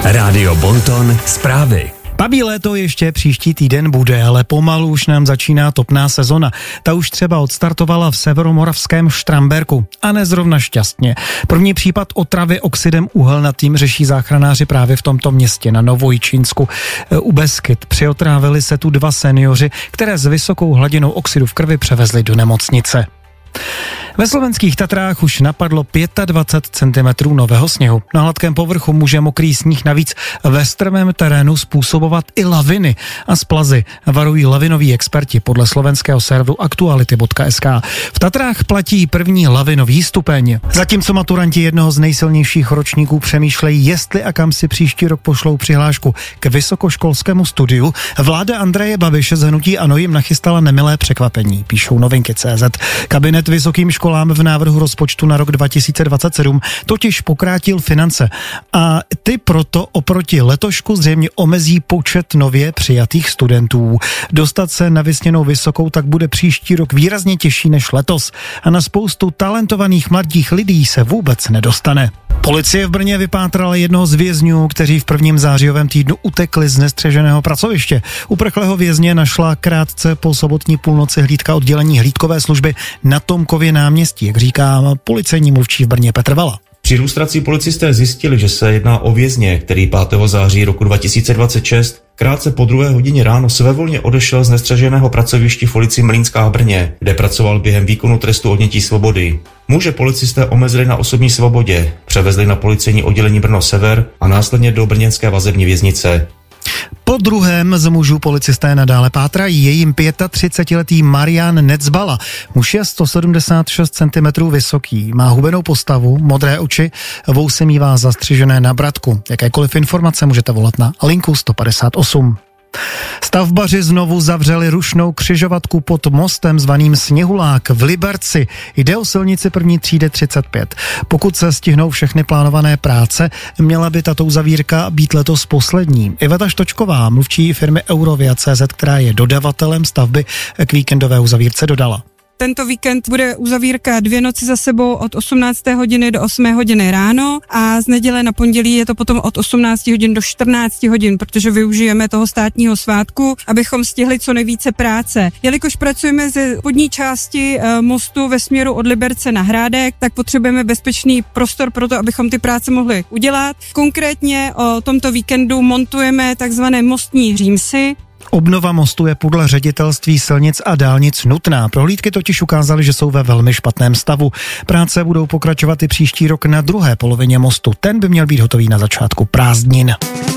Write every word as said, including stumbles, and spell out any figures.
Rádio Bonton zprávy. Babí léto ještě příští týden bude, ale pomalu už nám začíná topná sezona. Ta už třeba odstartovala v severomoravském Štramberku a nezrovna šťastně. První případ otravy oxidem uhelnatým řeší záchranáři právě v tomto městě na Novojčínsku. U Beskyt přiotrávili se tu dva seniori, které s vysokou hladinou oxidu v krvi převezli do nemocnice. Ve slovenských Tatrách už napadlo dvacet pět centimetrů nového sněhu. Na hladkém povrchu může mokrý sníh navíc ve strmém terénu způsobovat i laviny a splazy, varují lavinoví experti podle slovenského serveru aktuality tečka es ká. V Tatrách platí první lavinový stupeň. Zatímco maturanti jednoho z nejsilnějších ročníků přemýšlejí, jestli a kam si příští rok pošlou přihlášku k vysokoškolskému studiu, vláda Andreje Babiše z hnutí ANO jim nachystala nemilé překvapení, píšou novinky tečka cé zet. Kabinet vysokým školám v návrhu rozpočtu na rok dva tisíce dvacet sedm totiž pokrátil finance a ty proto oproti letošku zřejmě omezí počet nově přijatých studentů. Dostat se na vysněnou vysokou tak bude příští rok výrazně těžší než letos a na spoustu talentovaných mladých lidí se vůbec nedostane. Policie v Brně vypátrala jednoho z vězňů, kteří v prvním zářijovém týdnu utekli z nestřeženého pracoviště. Uprchlého vězně našla krátce po sobotní půlnoci hlídka oddělení hlídkové služby na Tomkově náměstí, jak říká policejní mluvčí v Brně Petr Vala. Při lustraci policisté zjistili, že se jedná o vězně, který pátého září roku dva tisíce dvacet šest krátce po druhé hodině ráno svévolně odešel z nestřeženého pracoviště v ulici Mlýnská v Brně, kde pracoval během výkonu trestu odnětí svobody. Muže policisté omezili na osobní svobodě, převezli na policejní oddělení Brno Sever a následně do brněnské vazební věznice. Po druhém z mužů policisté nadále pátrají. Je jim třicetiletý Marian Necbala. Muž je sto sedmdesát šest centimetrů vysoký, má hubenou postavu, modré oči, vousy mívá zastřižené na bratku. Jakékoliv informace můžete volat na linku sto padesát osm. Stavbaři znovu zavřeli rušnou křižovatku pod mostem zvaným Sněhulák v Liberci. Jde o silnici první třídy třicet pět. Pokud se stihnou všechny plánované práce, měla by tato uzavírka být letos poslední. Iveta Štočková, mluvčí firmy Eurovia tečka cé zet, která je dodavatelem stavby, k víkendové uzavírce dodala. Tento víkend bude uzavírka dvě noci za sebou od osmnácté hodiny do osmé hodiny ráno a z neděle na pondělí je to potom od osmnácti hodin do čtrnácti hodin, protože využijeme toho státního svátku, abychom stihli co nejvíce práce. Jelikož pracujeme ze spodní části e, mostu ve směru od Liberce na Hrádek, tak potřebujeme bezpečný prostor pro to, abychom ty práce mohli udělat. Konkrétně o tomto víkendu montujeme takzvané mostní římsy. Obnova mostu je podle ředitelství silnic a dálnic nutná. Prohlídky totiž ukázaly, že jsou ve velmi špatném stavu. Práce budou pokračovat i příští rok na druhé polovině mostu. Ten by měl být hotový na začátku prázdnin.